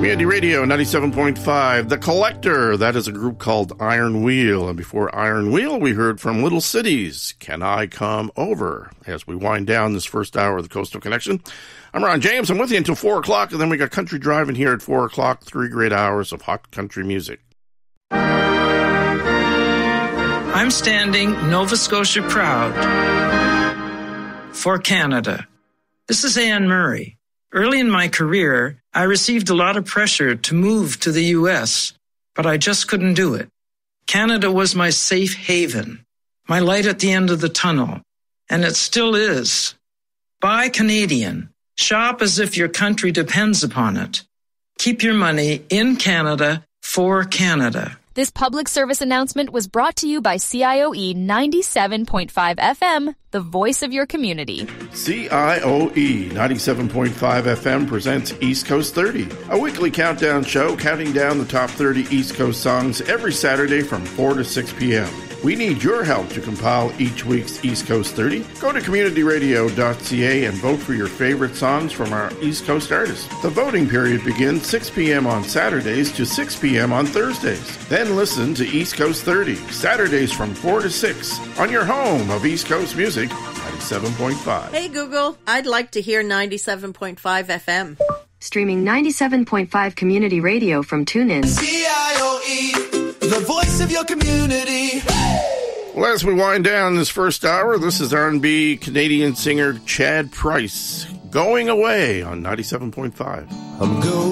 Community Radio 97.5, The Collector. That is a group called Iron Wheel. And before Iron Wheel, we heard from Little Cities, Can I Come Over? As we wind down this first hour of the Coastal Connection, I'm Ron James. I'm with you until 4 o'clock, and then we got Country Driving here at 4 o'clock. 3 great hours of hot country music. I'm standing Nova Scotia proud for Canada. This is Anne Murray. Early in my career, I received a lot of pressure to move to the U.S., but I just couldn't do it. Canada was my safe haven, my light at the end of the tunnel, and it still is. Buy Canadian. Shop as if your country depends upon it. Keep your money in Canada for Canada. This public service announcement was brought to you by CIOE 97.5 FM, the voice of your community. CIOE 97.5 FM presents East Coast 30, a weekly countdown show counting down the top 30 East Coast songs every Saturday from 4 to 6 p.m. We need your help to compile each week's East Coast 30. Go to communityradio.ca and vote for your favorite songs from our East Coast artists. The voting period begins 6 p.m. on Saturdays to 6 p.m. on Thursdays. Then listen to East Coast 30, Saturdays from 4 to 6 on your home of East Coast music, 97.5. Hey Google, I'd like to hear 97.5 FM. Streaming 97.5 Community Radio from TuneIn. CIOE, the voice of your community. Well, as we wind down this first hour, this is R&B Canadian singer Chad Price, Going Away on 97.5. I'm going